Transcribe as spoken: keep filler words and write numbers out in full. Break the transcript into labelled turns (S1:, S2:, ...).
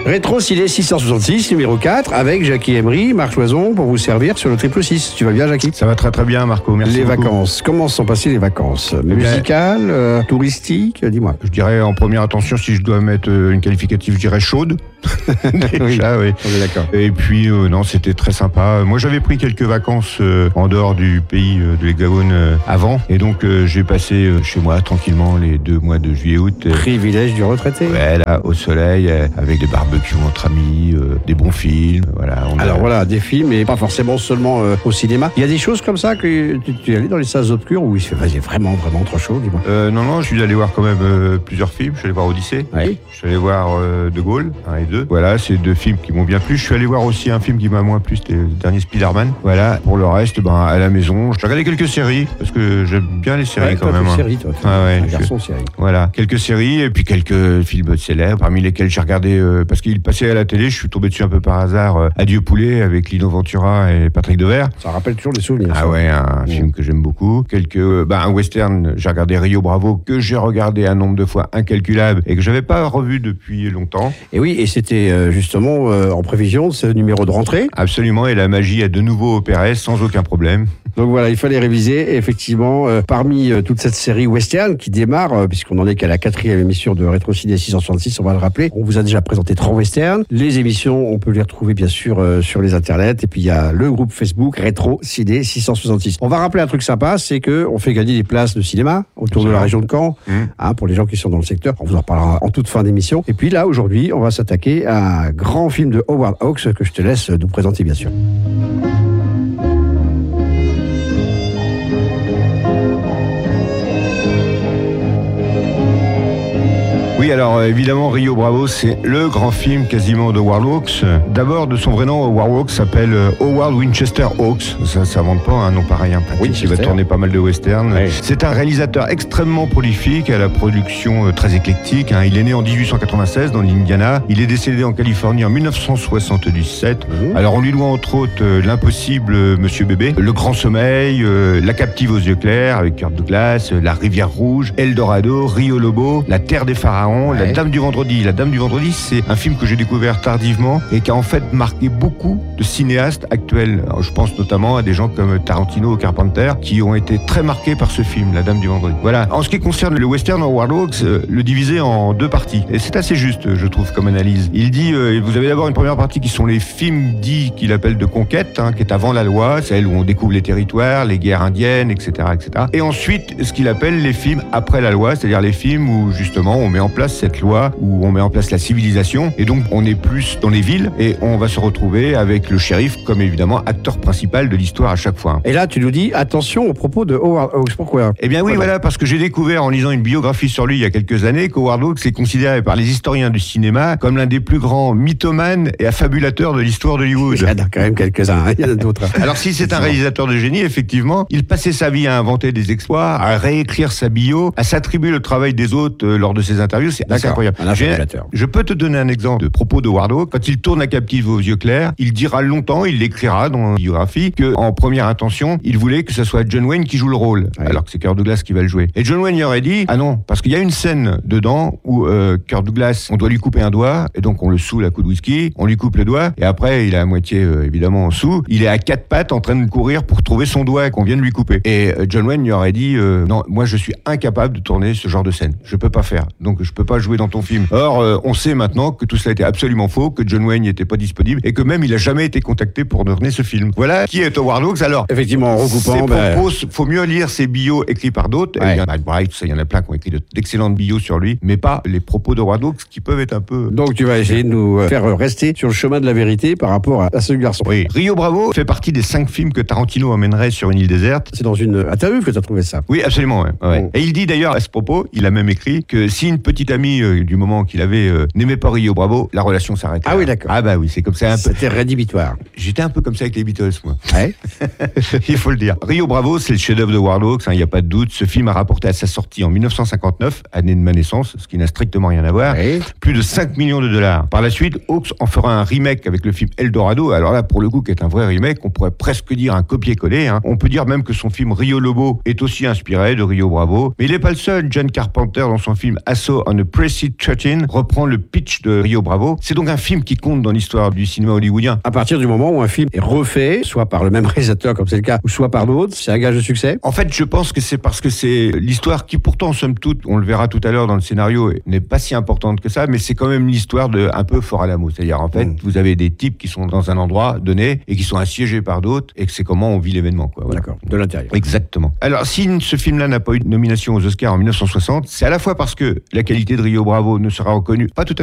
S1: Rétro Ciné six cent soixante-six, numéro quatre, avec Jackie Emery, Marc Choison, pour vous servir sur le triple six. Tu vas bien, Jackie?
S2: Ça va très très bien, Marco, merci
S1: Les
S2: beaucoup.
S1: Vacances, comment se sont passées les vacances? Musicales, euh, touristiques, dis-moi.
S2: Je dirais en première attention, si je dois mettre une qualificative, je dirais chaude. Déjà, oui.
S1: On est d'accord.
S2: Et puis, euh, non, c'était très sympa. Moi, j'avais pris quelques vacances euh, en dehors du pays euh, de l'Hexagone euh, avant. Et donc, euh, j'ai passé euh, chez moi tranquillement les deux mois de juillet-août. Euh,
S1: Privilège du retraité.
S2: Ouais, là, au soleil, euh, avec des barbecues entre amis, euh, des bons films. Voilà, on
S1: Alors
S2: a...
S1: voilà, des films, et pas forcément seulement euh, au cinéma. Il y a des choses comme ça que tu, tu es allé dans les salles obscures où il se fait vas-y, vraiment, vraiment trop chaud, dis-moi.
S2: Euh, non, non, je suis allé voir quand même euh, plusieurs films. Je suis allé voir Odyssée.
S1: Oui.
S2: Je suis allé voir euh, De Gaulle, un et deux. Voilà, c'est deux films qui m'ont bien plu. Je suis allé voir aussi un film qui m'a moins plu, c'était le dernier Spider-Man. Voilà, pour le reste, ben, à la maison, j'ai regardé quelques séries, parce que j'aime bien les séries
S1: Ouais,
S2: quand
S1: toi,
S2: même.
S1: t'es
S2: Hein.
S1: série, toi.
S2: Ah ouais,
S1: un
S2: je-
S1: garçon série.
S2: Voilà, quelques séries et puis quelques films célèbres, parmi lesquels j'ai regardé, euh, parce qu'il passait à la télé, je suis tombé dessus un peu par hasard, euh, Adieu poulet, avec Lino Ventura et Patrick Devers.
S1: Ça rappelle toujours les souvenirs.
S2: Ah
S1: ça.
S2: ouais, un
S1: Mm.
S2: film que j'aime beaucoup. Quelques, euh, bah, un western, j'ai regardé Rio Bravo, que j'ai regardé un nombre de fois incalculable et que j'avais pas revu depuis longtemps.
S1: Et oui, et c'était euh, justement euh, en prévision de ce numéro de rentrée.
S2: Absolument, et la magie a de nouveau opéré sans aucun problème.
S1: Donc voilà, il fallait réviser. Et effectivement, euh, parmi euh, toute cette série western qui démarre, euh, puisqu'on en est qu'à la quatrième émission de Rétro Ciné six cent soixante-six, on va le rappeler, on vous a déjà présenté trois westerns. Les émissions, on peut les retrouver bien sûr euh, sur les internets. Et puis il y a le groupe Facebook Rétro Ciné six cent soixante-six. On va rappeler un truc sympa, c'est que on fait gagner des places de cinéma autour de la région de Caen,
S2: Mmh.
S1: hein, pour les gens qui sont dans le secteur. On vous en reparlera en toute fin d'émission. Et puis là, aujourd'hui, on va s'attaquer à un grand film de Howard Hawks que je te laisse nous présenter bien sûr.
S2: Oui, alors euh, évidemment, Rio Bravo, c'est le grand film quasiment de Howard Hawks. D'abord, de son vrai nom, Howard Hawks s'appelle euh, Howard Winchester Hawks. Ça, ça invente pas un nom pareil, un pratique. Il va
S1: Winchester.
S2: tourner pas mal de westerns.
S1: Ouais.
S2: C'est un réalisateur extrêmement prolifique, à la production euh, très éclectique. Hein. Il est né en dix-huit cent quatre-vingt-seize dans l'Indiana. Il est décédé en Californie en mille neuf cent soixante-dix-sept.
S1: Mmh.
S2: Alors, on lui doit entre autres euh, l'impossible euh, Monsieur Bébé, Le Grand Sommeil, euh, La Captive aux yeux clairs avec Kirk Douglas, euh, La Rivière Rouge, Eldorado, Rio Lobo, La Terre des Pharaons,
S1: Ouais.
S2: La Dame du Vendredi. La Dame du Vendredi, c'est un film que j'ai découvert tardivement et qui a en fait marqué beaucoup de cinéastes actuels. Alors, je pense notamment à des gens comme Tarantino ou Carpenter qui ont été très marqués par ce film, La Dame du Vendredi. Voilà. En ce qui concerne le western Howard Hawks, euh, le diviser en deux parties. Et c'est assez juste, je trouve, comme analyse. Il dit, euh, vous avez d'abord une première partie qui sont les films dits qu'il appelle de conquête, hein, qui est avant la loi, celle où on découvre les territoires, les guerres indiennes, et cetera, et cetera. Et ensuite, ce qu'il appelle les films après la loi, c'est-à-dire les films où justement on met en place cette loi, où on met en place la civilisation, et donc on est plus dans les villes, et on va se retrouver avec le shérif comme évidemment acteur principal de l'histoire à chaque fois.
S1: Et là, tu nous dis, attention aux propos de Howard Hawks. Pourquoi?
S2: Eh bien oui,
S1: Voilà.
S2: voilà, parce que j'ai découvert en lisant une biographie sur lui il y a quelques années qu'Howard Hawks est considéré par les historiens du cinéma comme l'un des plus grands mythomanes et affabulateurs de l'histoire d'Hollywood.
S1: Il y en a quand même quelques-uns, hein. Il y en a d'autres.
S2: Alors si c'est un réalisateur de génie, effectivement, il passait sa vie à inventer des exploits, à réécrire sa bio, à s'attribuer le travail des autres euh, lors de ses interviews, c'est assez
S1: D'accord.
S2: incroyable.
S1: Un
S2: J'ai-
S1: affabulateur.
S2: Je peux te donner un exemple de propos de Howard Hawks. Quand il tourne La Captive aux yeux clairs, il dira longtemps, il l'écrira dans une biographie, que en première intention, il voulait que ce soit John Wayne qui joue le rôle,
S1: Ouais.
S2: alors que c'est Kirk Douglas qui va le jouer. Et John Wayne y aurait dit, ah non, parce qu'il y a une scène dedans où euh, Kirk Douglas, on doit lui couper un doigt, et donc on le saoule à coup de whisky, on lui coupe le doigt, et après il est à moitié euh, évidemment en sous, il est à quatre pattes en train de courir pour trouver son doigt qu'on vient de lui couper. Et euh, John Wayne y aurait dit, euh, non, moi je suis incapable de tourner ce genre de scène, je peux pas faire, donc je peux pas jouer dans ton film. Or, euh, on sait maintenant que tout cela était absolument faux, que John Wayne n'était pas disponible, et que même il a jamais été contacté pour tourner ce film. Voilà qui est Howard Hawks. Alors,
S1: Effectivement, en
S2: ses
S1: recoupant, ben,
S2: propos, faut mieux lire ses bios écrits par d'autres.
S1: Ouais.
S2: Il y en a, Bright, tout ça, il y en a plein qui ont écrit de- d'excellentes bios sur lui, mais pas les propos de Howard Hawks qui peuvent être un peu...
S1: donc tu vas essayer de nous euh, faire rester sur le chemin de la vérité par rapport à, à ce garçon.
S2: Oui. Rio Bravo fait partie des cinq films que Tarantino emmènerait sur une île déserte.
S1: C'est dans une interview que tu as trouvé ça.
S2: Oui, absolument. Ouais. Ouais.
S1: Oh.
S2: Et il dit d'ailleurs à ce propos, il a même écrit que si une petite amie euh, du moment qu'il avait euh, n'aimait pas Rio Bravo, la relation s'arrête.
S1: Ah oui, d'accord.
S2: Ah bah oui, c'est comme ça un peu.
S1: C'était rédhibitoire.
S2: J'étais un peu comme ça avec les Beatles, moi.
S1: Ouais.
S2: Il faut le dire. Rio Bravo, c'est le chef-d'œuvre de Howard Hawks, il n'y a pas de doute. Ce film a rapporté à sa sortie en mille neuf cent cinquante-neuf, année de ma naissance, ce qui n'a strictement rien à voir,
S1: Ouais.
S2: plus de cinq millions de dollars. Par la suite, Hawks en fera un remake avec le film Eldorado. Alors là, pour le coup, qui est un vrai remake, on pourrait presque dire un copier-coller. Hein. On peut dire même que son film Rio Lobo est aussi inspiré de Rio Bravo. Mais il n'est pas le seul. John Carpenter, dans son film Assault on a Tracy Chutkin reprend le pitch de Rio Bravo. C'est donc un film qui compte dans l'histoire du cinéma hollywoodien.
S1: À partir du moment où un film est refait, soit par le même réalisateur comme c'est le cas, ou soit par d'autres, c'est un gage de succès?
S2: En fait, je pense que c'est parce que c'est l'histoire qui pourtant, somme toute, on le verra tout à l'heure dans le scénario, n'est pas si importante que ça, mais c'est quand même l'histoire de un peu Fort Alamo. C'est-à-dire, en fait, mmh. vous avez des types qui sont dans un endroit donné et qui sont assiégés par d'autres et que c'est comment on vit l'événement, quoi. Voilà.
S1: D'accord. De l'intérieur.
S2: Exactement. Alors, si ce film-là n'a pas eu de nomination aux Oscars en mille neuf cent soixante, c'est à la fois parce que la qualité de Rio Bravo ne sera reconnue pas tout à